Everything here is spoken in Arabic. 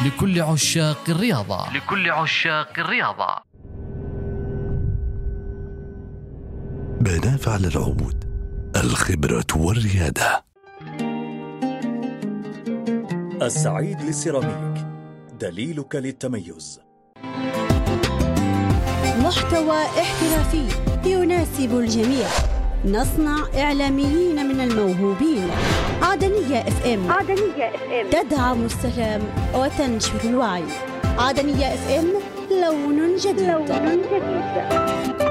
لكل عشاق الرياضة. بناف على العود، الخبرة والريادة. السعيد للسيراميك، دليلك للتميز. محتوى احترافي يناسب الجميع. نصنع إعلاميين من الموهوبين. عدنية اف ام تدعم السلام وتنشر الوعي. عدنية اف ام، لون جديد.